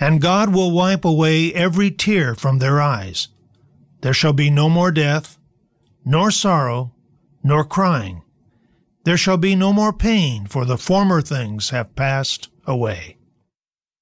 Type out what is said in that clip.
and God will wipe away every tear from their eyes. There shall be no more death, nor sorrow, nor crying. There shall be no more pain, for the former things have passed away."